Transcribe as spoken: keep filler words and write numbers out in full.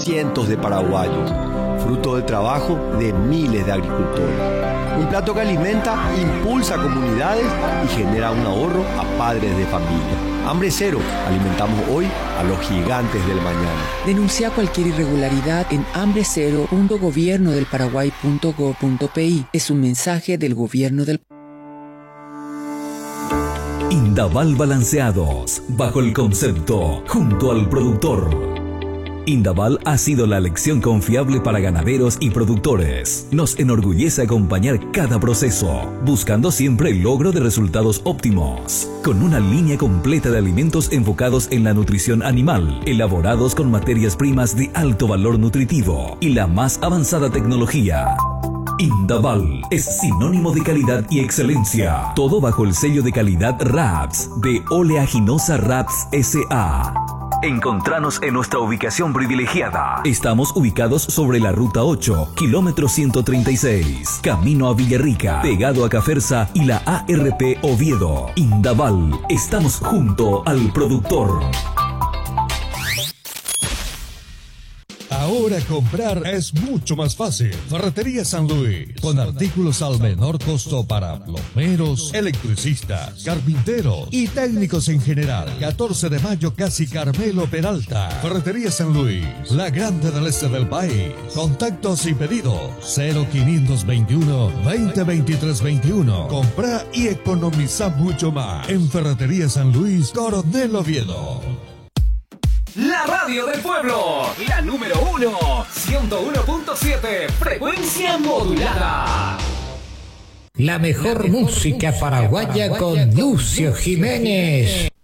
cientos de paraguayos, fruto del trabajo de miles de agricultores. Un plato que alimenta, impulsa a comunidades y genera un ahorro a padres de familia. Hambre cero, alimentamos hoy a los gigantes del mañana. Denuncia cualquier irregularidad en hambre cero punto gobierno del paraguay punto gob punto pi. Es un mensaje del gobierno del Indaval Balanceados, bajo el concepto Junto al Productor. Indaval ha sido la elección confiable para ganaderos y productores. Nos enorgullece acompañar cada proceso, buscando siempre el logro de resultados óptimos. Con una línea completa de alimentos enfocados en la nutrición animal, elaborados con materias primas de alto valor nutritivo y la más avanzada tecnología. Indaval es sinónimo de calidad y excelencia. Todo bajo el sello de calidad R A P S de Oleaginosa R A P S S A Encontranos en nuestra ubicación privilegiada. Estamos ubicados sobre la ruta ocho, kilómetro ciento treinta y seis, camino a Villarrica, pegado a Caferza y la A R P Oviedo. Indaval, estamos junto al productor. Ahora comprar es mucho más fácil. Ferretería San Luis, con artículos al menor costo para plomeros, electricistas, carpinteros y técnicos en general. catorce de mayo, casi Carmelo Peralta. Ferretería San Luis, la grande del este del país. Contactos y pedidos cero quinientos veintiuno, veinte veintitrés veintiuno. Compra y economiza mucho más en Ferretería San Luis, Coronel Oviedo. La radio del pueblo, la número uno, ciento uno punto siete, frecuencia modulada. La mejor música paraguaya con Lucio Jiménez.